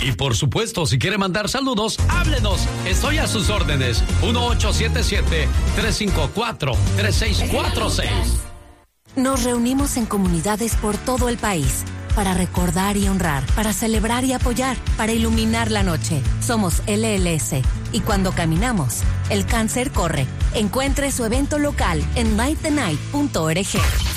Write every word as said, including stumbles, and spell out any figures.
Y por supuesto, si quiere mandar saludos, háblenos. Estoy a sus órdenes. uno ocho siete siete, tres cinco cuatro, tres seis cuatro seis. Nos reunimos en comunidades por todo el país para recordar y honrar, para celebrar y apoyar, para iluminar la noche. Somos L L S y cuando caminamos, el cáncer corre. Encuentre su evento local en light the night punto org.